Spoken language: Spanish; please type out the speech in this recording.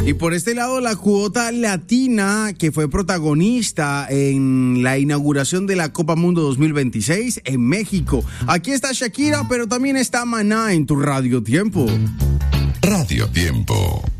Y por este lado, la cuota latina que fue protagonista en la inauguración de la Copa Mundo 2026 en México. Aquí está Shakira, pero también está Maná en tu Radio Tiempo. Radio Tiempo.